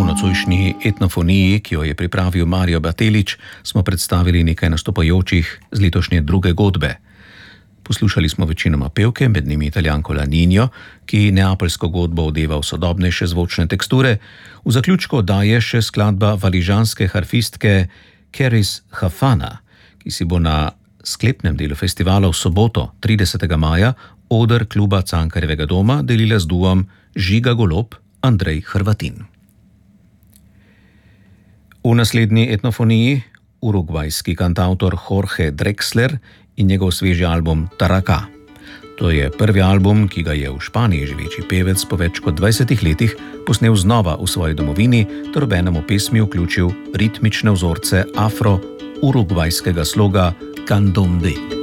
nocojšnji etnofoniji, ki jo je pripravil Mario Batelić, smo predstavili nekaj nastopajočih z letošnje druge godbe. Poslušali smo večinoma pevke, med njimi Italijanko La Niño, ki neapeljsko godbo odeva v sodobnejše zvočne teksture. V zaključku oddaje še skladba valižanske harfistke Keris Hafana, ki si bo na sklepnem delu festivala v soboto, 30. maja, oder kluba Cankarjevega doma delila z duom Žiga Golob, Andrej Hrvatin. V naslednji etnofoniji urugvajski kantautor Jorge Drexler in njegov sveži album Taraka. To je prvi album, ki ga je v Španiji živeči pevec po več kot 20 letih posnel znova v svoji domovini ter obenem v pesmi vključil ritmične vzorce afro-urugvajskega sloga Candombe.